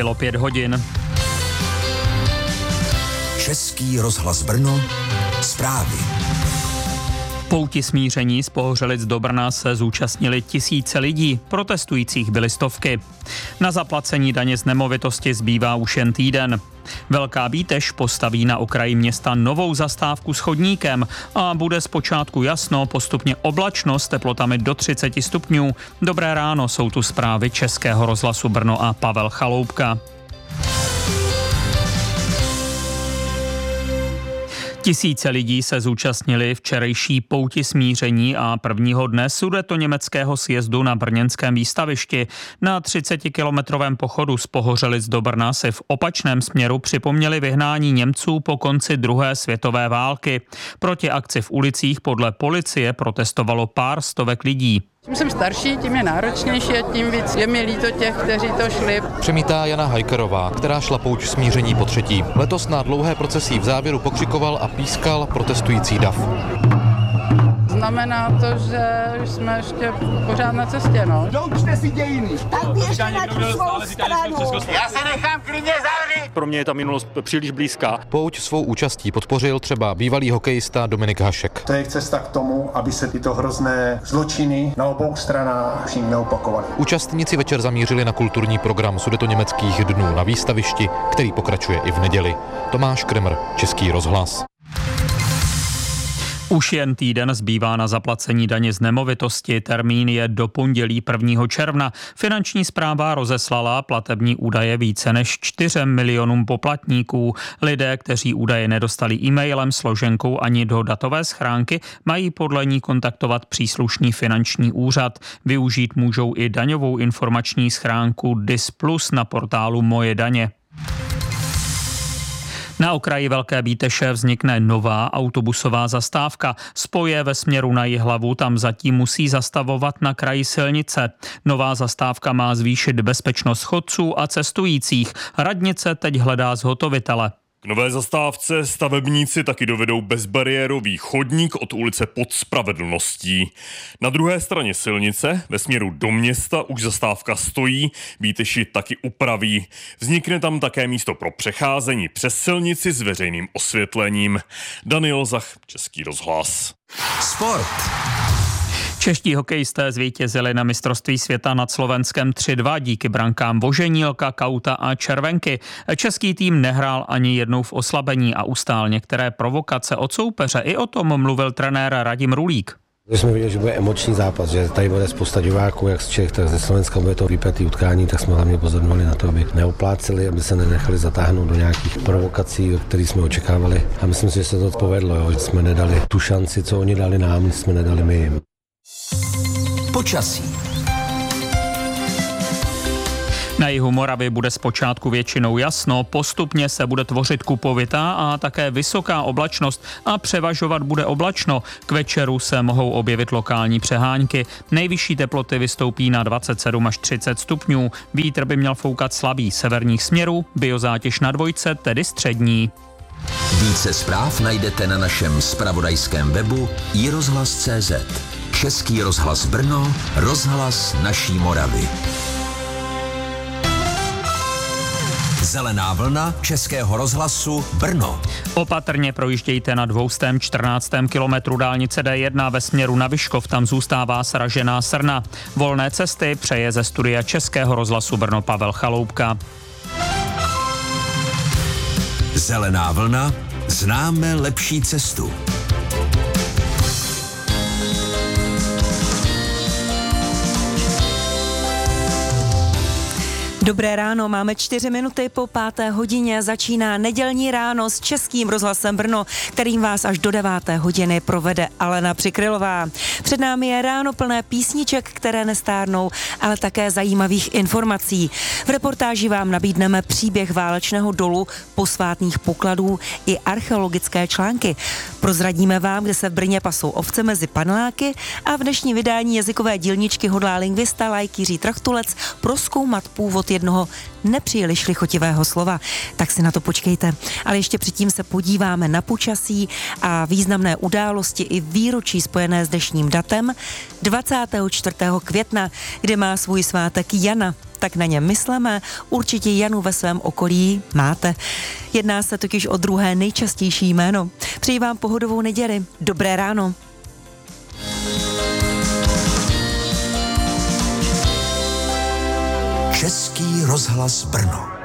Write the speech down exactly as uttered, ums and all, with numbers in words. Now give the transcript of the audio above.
Bylo pět hodin. Český rozhlas Brno, zprávy. Pouti smíření z Pohořelic do Brna se zúčastnili tisíce lidí, protestujících byly stovky. Na zaplacení daně z nemovitosti zbývá už jen týden. Velká Bítež postaví na okraji města novou zastávku s chodníkem a bude zpočátku jasno, postupně oblačno s teplotami do třicet stupňů. Dobré ráno, jsou tu zprávy Českého rozhlasu Brno a Pavel Chaloupka. Tisíce lidí se zúčastnili včerejší pouti smíření a prvního dne sudetoněmeckého sjezdu na brněnském výstavišti. Na třicetikilometrovém pochodu z Pohořelic do Brna si v opačném směru připomněli vyhnání Němců po konci druhé světové války. Proti akci v ulicích podle policie protestovalo pár stovek lidí. Čím jsem starší, tím je náročnější a tím víc je mi líto těch, kteří to šli. Přemítá Jana Hajkerová, která šla pouť smíření po třetí. Letos na dlouhé procesí v závěru pokřikoval a pískal protestující dav. Znamená to, že jsme ještě pořád na cestě, no. Doučte si dějiny. Tak běžte na tu svou stranu. Já se nechám klidně zavřít. Pro mě je ta minulost příliš blízká. Pouť svou účastí podpořil třeba bývalý hokejista Dominik Hašek. To je cesta k tomu, aby se tyto hrozné zločiny na obou stranách vším neopakovaly. Účastníci večer zamířili na kulturní program Sudetoněmeckých dnů na výstavišti, který pokračuje i v neděli. Tomáš Kremr, Český rozhlas. Už jen týden zbývá na zaplacení daně z nemovitosti. Termín je do pondělí prvního června. Finanční správa rozeslala platební údaje více než čtyřem milionům poplatníků. Lidé, kteří údaje nedostali e-mailem, složenkou ani do datové schránky, mají podle ní kontaktovat příslušný finanční úřad. Využít můžou i daňovou informační schránku D I S plus na portálu Moje daně. Na okraji Velké Bíteše vznikne nová autobusová zastávka. Spoje ve směru na Jihlavu tam zatím musí zastavovat na kraji silnice. Nová zastávka má zvýšit bezpečnost chodců a cestujících. Radnice teď hledá zhotovitele. K nové zastávce stavebníci taky dovedou bezbariérový chodník od ulice Pod Spravedlností. Na druhé straně silnice, ve směru do města, už zastávka stojí, Bíteši taky upraví. Vznikne tam také místo pro přecházení přes silnici s veřejným osvětlením. Daniel Zach, Český rozhlas. Sport. Čeští hokejisté zvítězili na mistrovství světa nad Slovenskem tři dva díky brankám Voženílka, Kauta a Červenky. Český tým nehrál ani jednou v oslabení a ustál některé provokace od soupeře. I o tom mluvil trenér Radim Rulík. Když jsme viděli, že bude emoční zápas, že tady bude spousta diváků, jak z Čech, tak ze Slovenska bude to vypjatý utkání, tak jsme hlavně pozornovali na to, aby neopláceli, aby se nenechali zatáhnout do nějakých provokací, které jsme očekávali. A myslím si, že se to povedlo, jo, že jsme nedali tu šanci, co oni dali nám, jsme nedali my jim. Počasí. Na jihu Moravy bude zpočátku většinou jasno, postupně se bude tvořit kupovitá a také vysoká oblačnost a převažovat bude oblačno. K večeru se mohou objevit lokální přehánky. Nejvyšší teploty vystoupí na dvacet sedm až třicet stupňů. Vítr by měl foukat slabý severních směrů, biozátěž na dvojce, tedy střední. Více zpráv najdete na našem zpravodajském webu i rozhlas tečka cé zet. Český rozhlas Brno, rozhlas naší Moravy. Zelená vlna Českého rozhlasu Brno. Opatrně projíždějte na dvoustém čtrnáctém kilometru dálnice D jedna ve směru na Vyškov, tam zůstává sražená srna. Volné cesty přeje ze studia Českého rozhlasu Brno Pavel Chaloupka. Zelená vlna, známe lepší cestu. Dobré ráno, máme čtyři minuty po páté hodině, začíná nedělní ráno s Českým rozhlasem Brno, kterým vás až do deváté hodiny provede Alena Přikrylová. Před námi je ráno plné písniček, které nestárnou, ale také zajímavých informací. V reportáži vám nabídneme příběh válečného dolu, posvátných pokladů i archeologické články. Prozradíme vám, kde se v Brně pasou ovce mezi paneláky a v dnešní vydání jazykové dílničky hodlá lingvista Lajk Jiří Trachtulec prozkoumat původ jednoho nepříliš lichotivého slova. Tak si na to počkejte. Ale ještě předtím se podíváme na počasí a významné události i výročí spojené s dnešním datem dvacátého čtvrtého května, kde má svůj svátek Jana. tak na ně mysleme. Určitě Janu ve svém okolí máte. Jedná se totiž o druhé nejčastější jméno. Přeji vám pohodovou neděli. Dobré ráno. Český rozhlas Brno.